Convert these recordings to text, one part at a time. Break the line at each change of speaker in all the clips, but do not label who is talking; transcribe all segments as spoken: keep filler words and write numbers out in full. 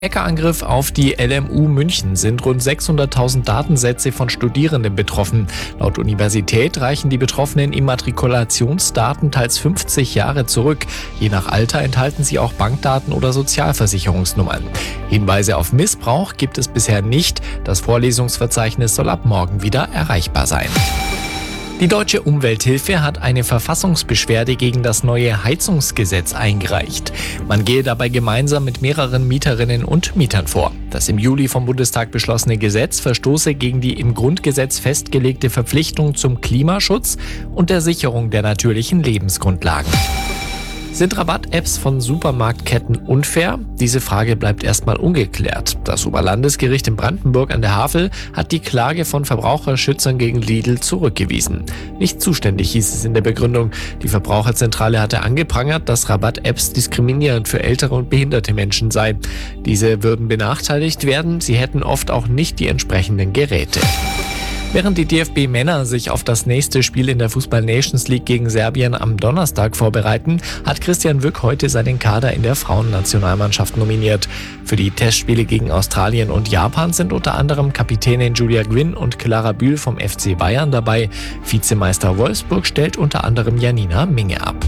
Hackerangriff auf die L M U München sind rund sechshunderttausend Datensätze von Studierenden betroffen. Laut Universität reichen die betroffenen Immatrikulationsdaten teils fünfzig Jahre zurück. Je nach Alter enthalten sie auch Bankdaten oder Sozialversicherungsnummern. Hinweise auf Missbrauch gibt es bisher nicht. Das Vorlesungsverzeichnis soll ab morgen wieder erreichbar sein. Die Deutsche Umwelthilfe hat eine Verfassungsbeschwerde gegen das neue Heizungsgesetz eingereicht. Man gehe dabei gemeinsam mit mehreren Mieterinnen und Mietern vor. Das im Juli vom Bundestag beschlossene Gesetz verstoße gegen die im Grundgesetz festgelegte Verpflichtung zum Klimaschutz und der Sicherung der natürlichen Lebensgrundlagen. Sind Rabatt-Apps von Supermarktketten unfair? Diese Frage bleibt erstmal ungeklärt. Das Oberlandesgericht in Brandenburg an der Havel hat die Klage von Verbraucherschützern gegen Lidl zurückgewiesen. Nicht zuständig hieß es in der Begründung. Die Verbraucherzentrale hatte angeprangert, dass Rabatt-Apps diskriminierend für ältere und behinderte Menschen seien. Diese würden benachteiligt werden, sie hätten oft auch nicht die entsprechenden Geräte. Während die D F B-Männer sich auf das nächste Spiel in der Fußball-Nations League gegen Serbien am Donnerstag vorbereiten, hat Christian Wück heute seinen Kader in der Frauennationalmannschaft nominiert. Für die Testspiele gegen Australien und Japan sind unter anderem Kapitänin Julia Gwynn und Clara Bühl vom F C Bayern dabei. Vizemeister Wolfsburg stellt unter anderem Janina Minge ab.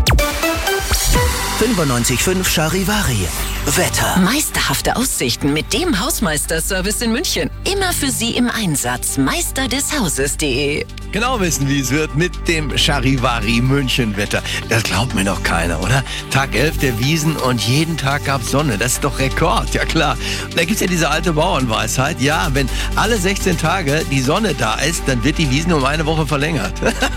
fünfundneunzig Komma fünf Charivari. Wetter.
Meisterhafte Aussichten mit dem Hausmeister-Service in München. Immer für Sie im Einsatz. Meister des Hauses punkt de.
Genau wissen, wie es wird mit dem Charivari München Wetter. Das glaubt mir doch keiner, oder? Tag elf der Wiesn und jeden Tag gab's Sonne. Das ist doch Rekord, ja klar. Und da gibt's ja diese alte Bauernweisheit. Ja, wenn alle sechzehn Tage die Sonne da ist, dann wird die Wiesn um eine Woche verlängert.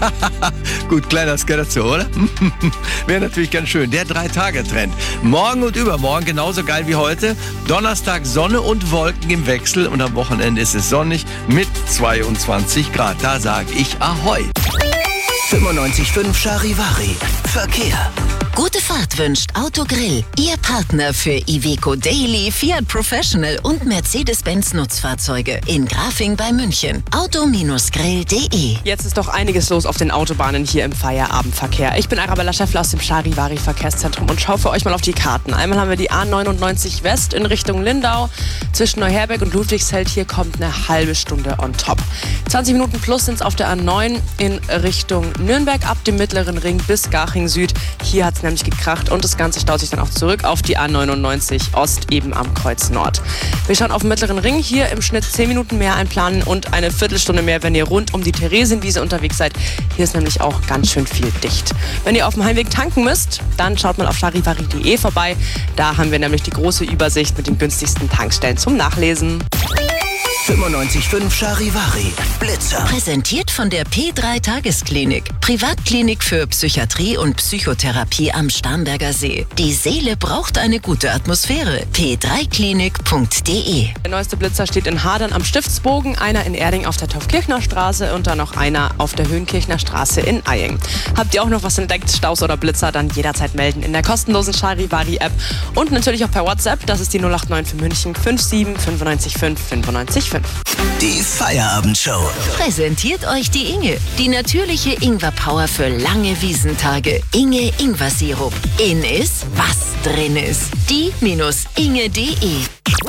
Gut, kleiner Scherzo, oder? Wäre natürlich ganz schön. Der Drei-Tage-Trend. Morgen und übermorgen genauso geil wie heute. Donnerstag Sonne und Wolken im Wechsel und am Wochenende ist es sonnig mit zweiundzwanzig Grad. Da sage ich Ahoi. fünfundneunzig Komma fünf Charivari. Verkehr.
Gute Fahrt wünscht Autogrill. Ihr Partner für Iveco Daily, Fiat Professional und Mercedes-Benz Nutzfahrzeuge. In Grafing bei München. Auto Grill punkt de.
Jetzt ist doch einiges los auf den Autobahnen hier im Feierabendverkehr. Ich bin Arabella Schäffler aus dem Charivari Verkehrszentrum und schaue für euch mal auf die Karten. Einmal haben wir die A neunundneunzig West in Richtung Lindau. Zwischen Neuherberg und Ludwigsheld hier kommt eine halbe Stunde on top. zwanzig Minuten plus sind es auf der A neun in Richtung Nürnberg ab dem Mittleren Ring bis Garching Süd. Hier hat es nämlich gekracht und das Ganze staut sich dann auch zurück auf die A neunundneunzig Ost eben am Kreuz Nord. Wir schauen auf den Mittleren Ring, hier im Schnitt zehn Minuten mehr einplanen und eine Viertelstunde mehr, wenn ihr rund um die Theresienwiese unterwegs seid. Hier ist nämlich auch ganz schön viel dicht. Wenn ihr auf dem Heimweg tanken müsst, dann schaut mal auf charivari punkt de vorbei. Da haben wir nämlich die große Übersicht mit den günstigsten Tankstellen zum Nachlesen.
fünfundneunzig Komma fünf Charivari. Blitzer.
Präsentiert von der P drei Tagesklinik. Privatklinik für Psychiatrie und Psychotherapie am Starnberger See. Die Seele braucht eine gute Atmosphäre. p drei klinik punkt de.
Der neueste Blitzer steht in Hadern am Stiftsbogen, einer in Erding auf der Taufkirchner Straße und dann noch einer auf der Höhenkirchner Straße in Eying. Habt ihr auch noch was entdeckt, Staus oder Blitzer, dann jederzeit melden in der kostenlosen Charivari-App und natürlich auch per WhatsApp. Das ist die null acht neun für München fünf sieben fünf neun fünf fünf neun fünf.
Die Feierabendshow.
Präsentiert euch die Inge. Die natürliche Ingwer-Power für lange Wiesentage. Inge Ingwer-Sirup. In ist, was drin ist. die Inge punkt de.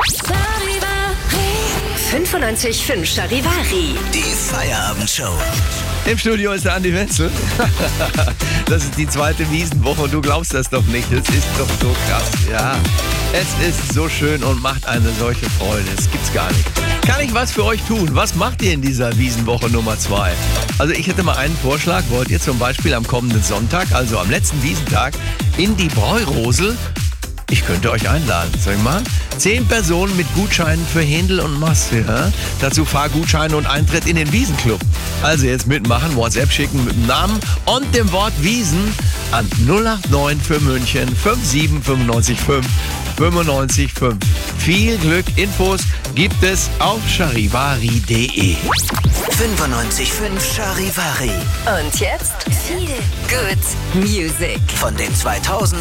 fünfundneunzig Komma fünf Charivari.
Die Feierabendshow. Im Studio ist der Andi Wenzel. Das ist die zweite Wiesenwoche und du glaubst das doch nicht. Das ist doch so krass. Ja, es ist so schön und macht eine solche Freude. Das gibt's gar nicht. Kann ich was für euch tun? Was macht ihr in dieser Wiesenwoche Nummer zwei? Also ich hätte mal einen Vorschlag. Wollt ihr zum Beispiel am kommenden Sonntag, also am letzten Wiesentag, in die Bräurosel? Ich könnte euch einladen. Soll ich mal? Zehn Personen mit Gutscheinen für Händel und Masse. Ja? Dazu Fahrgutscheine und Eintritt in den Wiesenclub. Also jetzt mitmachen, WhatsApp schicken mit dem Namen und dem Wort Wiesen an null acht neun für München fünf sieben fünf neun fünf fünf neun fünf. Viel Glück, Infos gibt es auf charivari punkt de. fünfundneunzig Komma fünf Charivari.
Und jetzt viel Good Music.
Von den zweitausend